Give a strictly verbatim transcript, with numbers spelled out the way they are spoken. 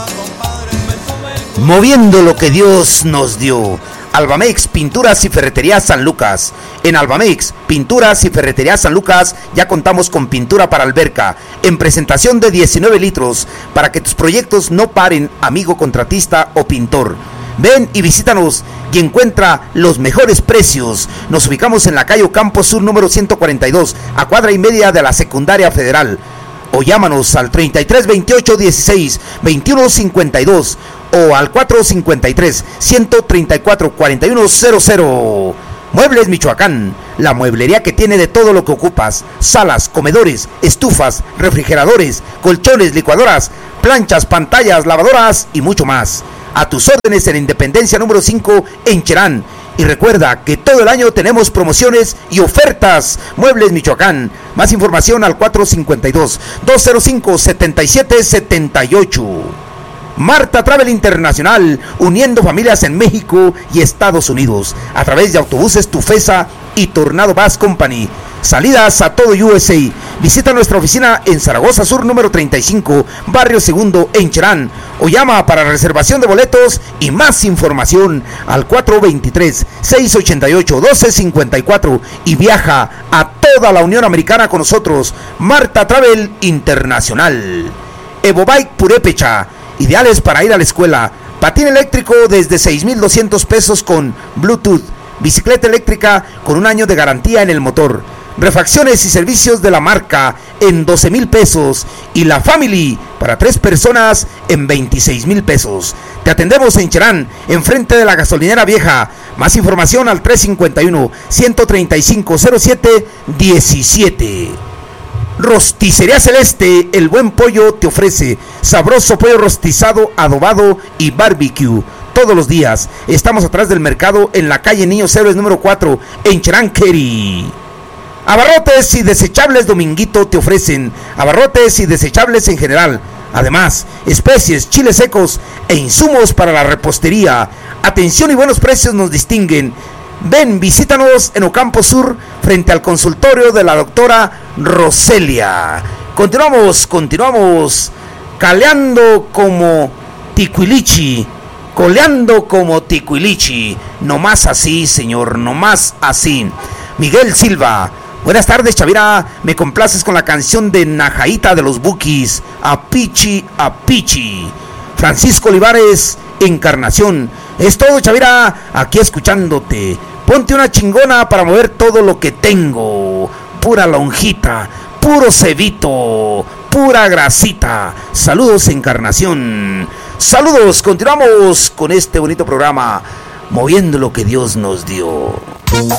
Moviendo lo que Dios nos dio. Albamex, Pinturas y Ferretería San Lucas. En Albamex, Pinturas y Ferretería San Lucas ya contamos con pintura para alberca en presentación de diecinueve litros para que tus proyectos no paren, amigo contratista o pintor. Ven y visítanos y encuentra los mejores precios. Nos ubicamos en la calle Ocampo Sur número ciento cuarenta y dos, a cuadra y media de la Secundaria Federal. O llámanos al treinta y tres veintiocho dieciséis veintiuno cincuenta y dos o al cuatro cincuenta y tres ciento treinta y cuatro cuarenta y uno cero cero. Muebles Michoacán, la mueblería que tiene de todo lo que ocupas: salas, comedores, estufas, refrigeradores, colchones, licuadoras, planchas, pantallas, lavadoras y mucho más. A tus órdenes en Independencia número cinco en Cherán. Y recuerda que todo el año tenemos promociones y ofertas. Muebles Michoacán. Más información al cuatro cincuenta y dos doscientos cinco setenta y siete setenta y ocho. Marta Travel Internacional, uniendo familias en México y Estados Unidos a través de autobuses Tufesa y Tornado Bus Company. Salidas a todo U S A. Visita nuestra oficina en Zaragoza Sur número treinta y cinco, Barrio Segundo en Cherán, o llama para reservación de boletos y más información al cuatro veintitrés seiscientos ochenta y ocho doce cincuenta y cuatro y viaja a toda la Unión Americana con nosotros. Marta Travel Internacional. Evobike Purépecha, ideales para ir a la escuela. Patín eléctrico desde seis mil doscientos pesos con Bluetooth. Bicicleta eléctrica con un año de garantía en el motor. Refacciones y servicios de la marca en doce mil pesos. Y la Family para tres personas en veintiséis mil pesos. Te atendemos en Cherán, enfrente de la gasolinera vieja. Más información al tres cincuenta y uno ciento treinta y cinco cero siete diecisiete. Rosticería Celeste, el buen pollo te ofrece sabroso pollo rostizado, adobado y barbecue todos los días. Estamos atrás del mercado en la calle Niños Héroes número cuatro en Cheranqueri. Abarrotes y desechables Dominguito te ofrecen abarrotes y desechables en general. Además, especies, chiles secos e insumos para la repostería. Atención y buenos precios nos distinguen. Ven, visítanos en Ocampo Sur, frente al consultorio de la doctora Roselia. Continuamos, continuamos, caleando como Ticuilichi, coleando como Ticuilichi. No más así, señor, no más así. Miguel Silva, buenas tardes, Chavira. Me complaces con la canción de Najaíta de los Bukis, Apichi, Apichi. Francisco Olivares, Encarnación. Es todo, Chavira, aquí escuchándote. Ponte una chingona para mover todo lo que tengo. Pura lonjita, puro cebito, pura grasita. Saludos, Encarnación. Saludos, continuamos con este bonito programa, moviendo lo que Dios nos dio.